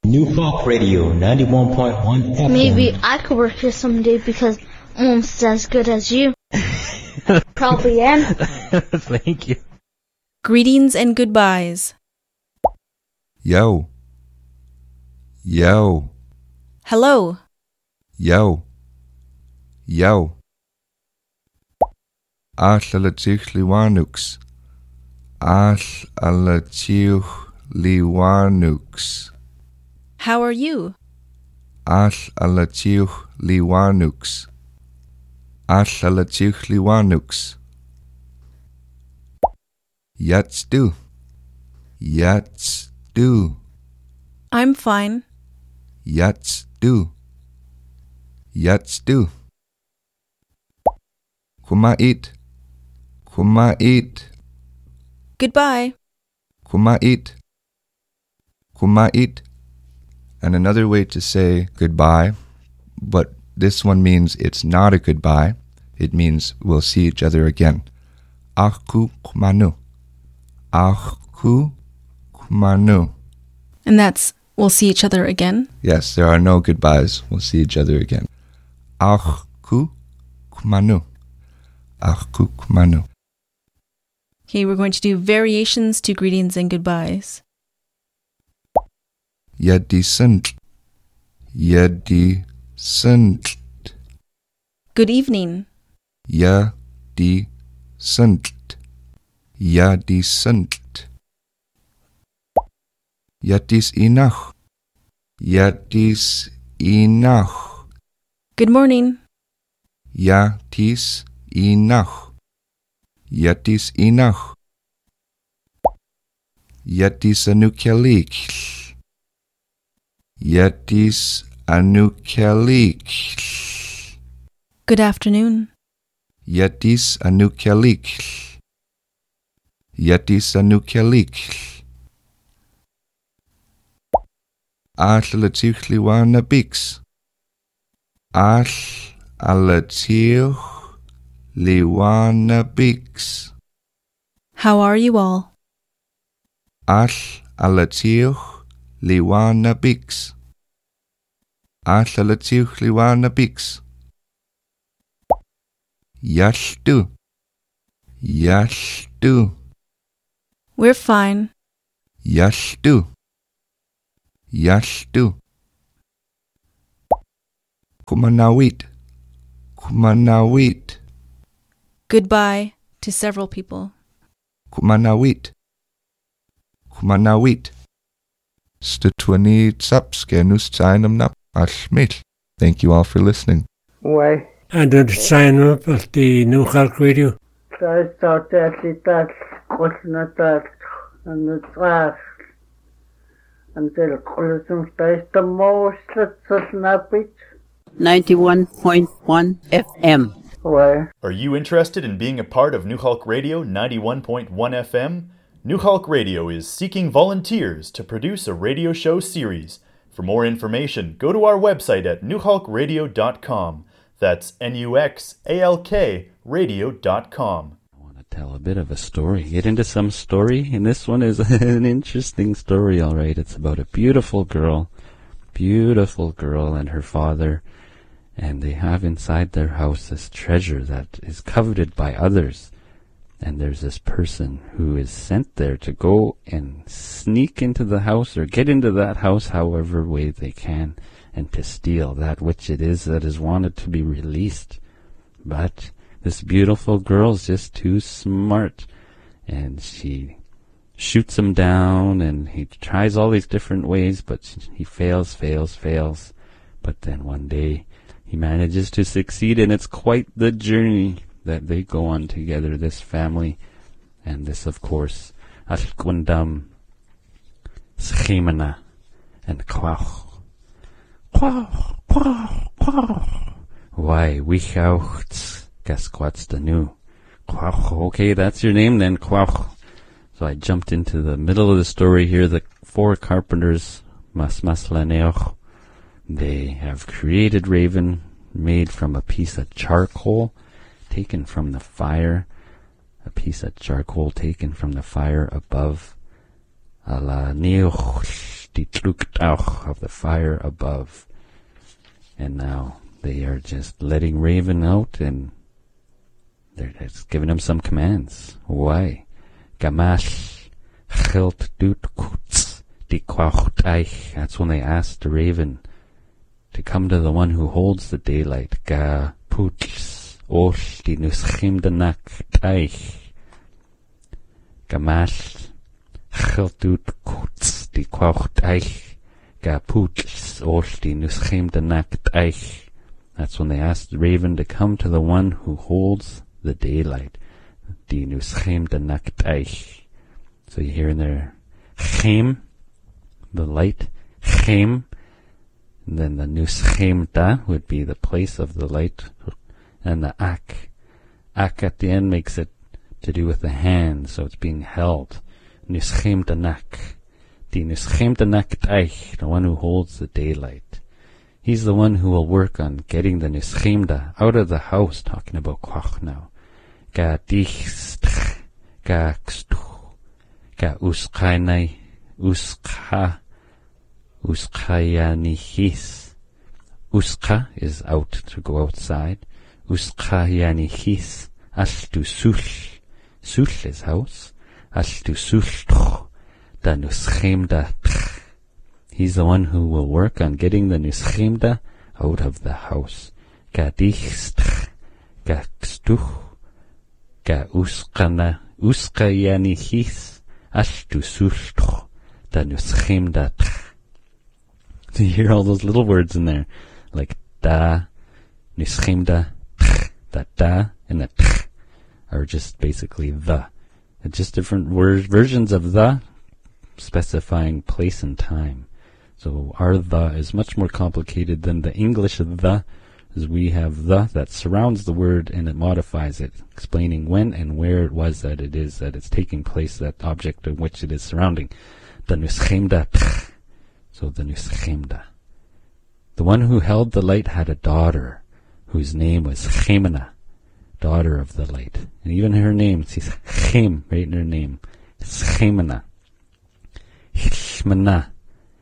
New Hawk Radio 91.1 FM. Maybe I could work here someday because I'm almost as good as you. Probably am. Thank you. Greetings and goodbyes. Yo. Yo. Hello. Yo. Yo. All alatich liwanux. All alatich liwanux. How are you? All alatich liwanux. All alatich liwanux. Yats do. Yats do. I'm fine. Yats do. Yats do. Kumait. Kumait. Goodbye. Kumait. Kumait. And another way to say goodbye, but this one means it's not a goodbye. It means we'll see each other again. Aku kumanu. Aku kumanu. And that's, we'll see each other again? Yes, there are no goodbyes. We'll see each other again. Aku kumanu. Aku kumanu. Okay, we're going to do variations to greetings and goodbyes. Yadisant. Yadisant. Good evening. Yadisant. Yadisant. Yatis inach. Yatis inach. Good morning. Yatis inach. Yatis inach. Yatis anukelik. Yatis anukelik. Good afternoon. Yatis anukelik. Yatis anukelik. Al alatich liwana bix. Al alatich liwana bix. How are you all? Al alatich liwana bix. Al alatich liwana bix. Yashtu. Yashtu. We're fine. Yashtu. Yashtu. Kumanawit. Kumanawit. Goodbye to several people. Kumanawit. Kumanawit. Stutwani tsapskenus tsainam nap ashmil. Thank you all for listening. Why? And to sign up at the New Hawk Radio. I thought that was not that and the trash. Until Colossus is the most snappy. 91.1 FM. Why? Are you interested in being a part of New Hulk Radio 91.1 FM? New Hulk Radio is seeking volunteers to produce a radio show series. For more information, go to our website at newhulkradio.com. That's NUXALK radio.com. I want to tell a bit of a story. Get into some story, and this one is an interesting story, all right. It's about a beautiful girl and her father, and they have inside their house this treasure that is coveted by others. And there's this person who is sent there to go and sneak into the house or get into that house however way they can and to steal that which it is that is wanted to be released. But this beautiful girl's just too smart, and she shoots him down, and he tries all these different ways, but he fails. But then one day he manages to succeed, and it's quite the journey that they go on together, this family. And this, of course, Alkundam, Schemena, and Kwach. Why, Wichauchts, Gasquats the new. Kwach, okay, that's your name then, Kwach. So I jumped into the middle of the story here. The four carpenters, Masmaslaneoch, they have created Raven, made from a piece of charcoal taken from the fire, a piece of charcoal taken from the fire above. Ala Neoch die Trugtauch of the fire above. And now they are just letting Raven out, and they're just giving him some commands. Why? Gamash Chilt Dut Kuts die Quauchteich. That's when they asked the Raven to come to the one who holds the daylight. Ga Puts Osh die Nuschim de Nakteich. Gamash Chilt Dut Kuts die Quauchteich. That's when they asked the Raven to come to the one who holds the daylight. So you hear in there, Chem, the light, Chem, and then the Nuschemda would be the place of the light, and the Ak. Ak at the end makes it to do with the hand, so it's being held. Nuschemdanak. The one who holds the daylight. He's the one who will work on getting the Nuschemda out of the house, talking about Kwach now. Ga dichst, ga kstuch, ga uskainai, uska, uskayanichis. Uska is out, to go outside. Uskayanichis, ashtu sush. Sush is house. Ashtu sush. The Nuschemda. He's the one who will work on getting the Nuschemda out of the house. Ga dichst, ga kstuch, ga uskayanichis, ashtu sushtuch, the Nuschemda. So you hear all those little words in there, like da, Nuschemda, that da and the are just basically the. It's just different versions of the, specifying place and time. So our the is much more complicated than the English the, as we have the that surrounds the word and it modifies it, explaining when and where it was that it is that it's taking place, that object of which it is surrounding. The Nuschemda. So the Nuschemda. The one who held the light had a daughter whose name was Chemena, daughter of the light. And even her name, she's Chem, right in her name. It's Chemena. Hishmana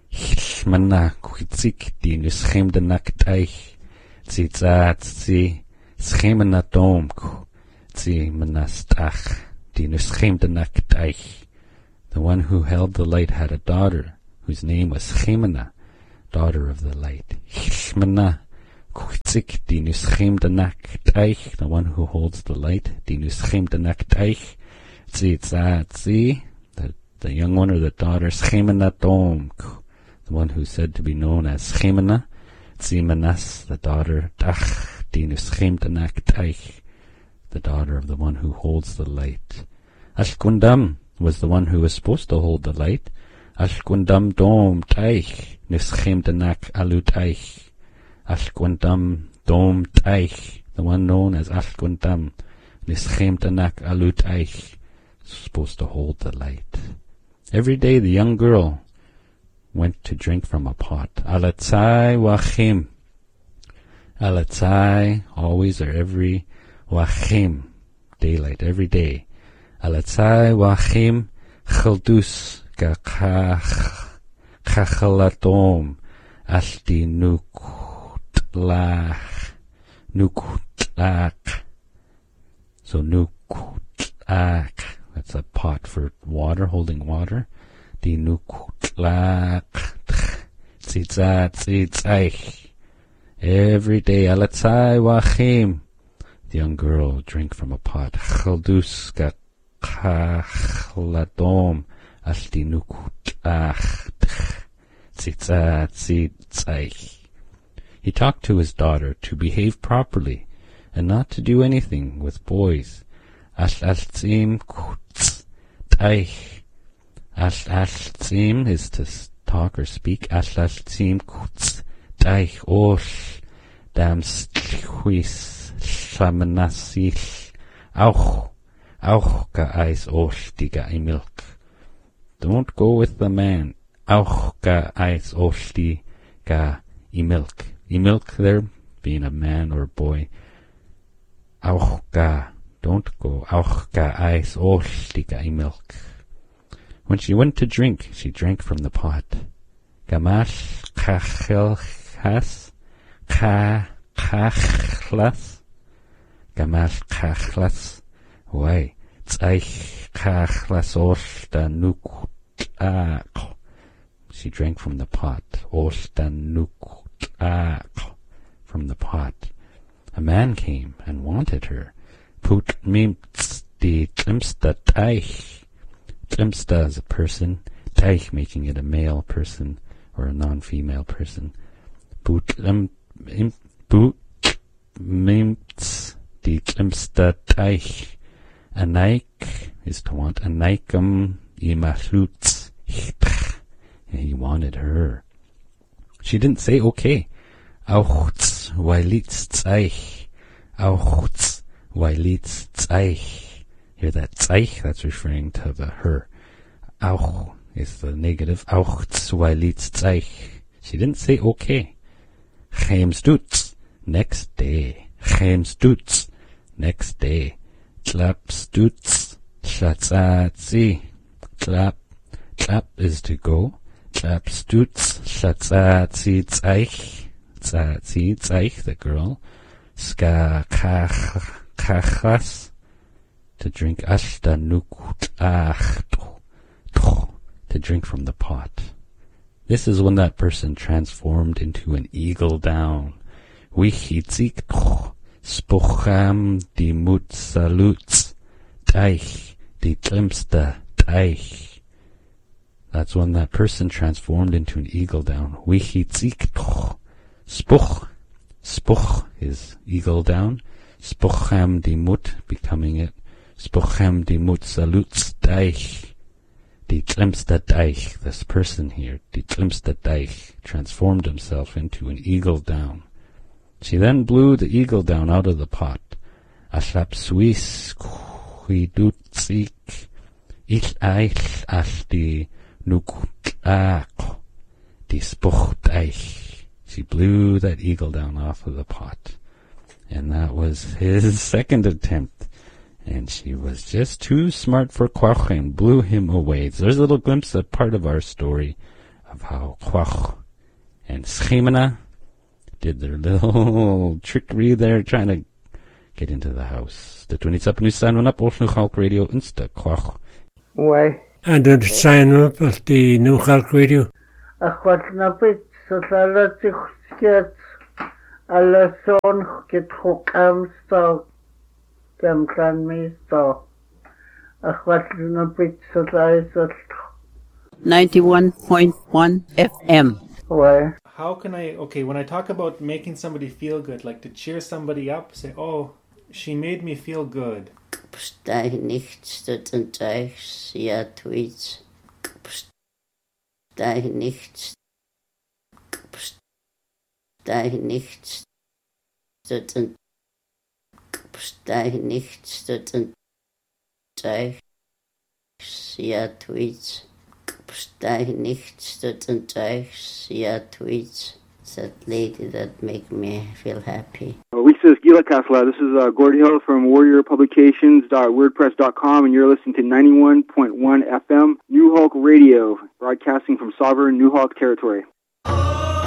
Kwitzik die Nuschemda Nakteich Tzitzi Schemena Domk Tzi Manastach die Nuschemda Nakteich. The one who held the light had a daughter whose name was Chemena, daughter of the light. Hishmana Kwitzik die Nuschemda Nakteich. The one who holds the light, die Nuschemda Nakteich. Tzitzi the young one or the daughter, Schemena Domk, the one who's said to be known as Schemena, Tzimanas, the daughter, Tach, die Nuschemda Nakteich, the daughter of the one who holds the light. Ashkundam was the one who was supposed to hold the light. Ashkundam Dom Teich, Nuschemda Nak Aluteich. Ashkundam Dom Teich, the one known as Ashkundam, Nuschemda Nak Aluteich, supposed to hold the light. Every day the young girl went to drink from a pot. Alatzai wachim. Alatzai, always or every, wachim, daylight, every day. Alatzai wachim childus gachalatom ashti nukutlach. So nukutlach. That's a pot for water, holding water. Die nukutlach tzitzaich. Every day, alatzai wachim. The young girl will drink from a pot. Chaldus gachladom ashti nukutlach tzitzaich. He talked to his daughter to behave properly and not to do anything with boys. Ash'altzim kutz taich. Ash'altzim is to talk or speak. Ash'altzim kutz taich osh dam stchuis shamanasil auch ka eis osh diga milk. Don't go with the man. Auch ka eis osh diga milk. Milk there being a man or a boy. Auch ka. Don't go. Auch ka eis osh diga milk. When she went to drink, she drank from the pot. Gamash kachlas. Kachlas. Gamash kachlas. Why? Tzaich kachlas oshtanuk. She drank from the pot. Oshtanuk. From the pot. A man came and wanted her. Put mimts die Tlimsta Teich. Tlimsta is a person. Teich making it a male person or a non-female person. Put mimts die Tlimsta Teich. A naik is to want. A naikam imachutz. And he wanted her. She didn't say okay. Auchz wailitz Teich. Auchz wailitz Teich. Hear that Teich? That's referring to the her. Auch is the negative. Auchz wailitz Teich. She didn't say okay. Chemstutz. Next day. Chemstutz. Next day. Tlapstutz. Tlatzatzi. Tlap. Tlap is to go. Tlapstutz. Tlatzatzi Teich. Tzatzi Teich, the girl. Ska kachas. To drink. Ashtanuk to drink from the pot. This is when that person transformed into an eagle down. Wichitzik spucham di mutsalutz Teich di Tlimsta Teich. That's when that person transformed into an eagle down. Wichitzik spuch. Spuch is eagle down. Spucham di mut, becoming it. Spucham di mutsalutz Teich. Die Tlimsta Teich, this person here, die Tlimsta Teich, transformed himself into an eagle down. She then blew the eagle down out of the pot. Ashlap suis kuidutzik ich eich as die nukutak, die spuch Teich. She blew that eagle down off of the pot. And that was his second attempt. And she was just too smart for Quach and blew him away. So there's a little glimpse of part of our story of how Quach and Schemena did their little trickery there, trying to get into the house. The 27 nu sign up, New Hulk Radio, Insta Quach. Why? And the sign up of the New Hulk Radio. What napit so talatik skets alla son get hook so Kem can me so. What napit so talatik 91.1 FM. Why? How can when I talk about making somebody feel good, like to cheer somebody up, say, oh, she made me feel good. Pstai nichts dort und euch, ja tweets. Pstai nichts. Pstai nichts dort und Pstai nichts dort und euch, ja tweets. Pstai nichts dort und euch, ja tweets. That lady that make me feel happy. Lisa Gila Kasla. This is Gord Hill from warriorpublications.wordpress.com, and you're listening to 91.1 FM New Hulk Radio, broadcasting from sovereign New Hulk territory.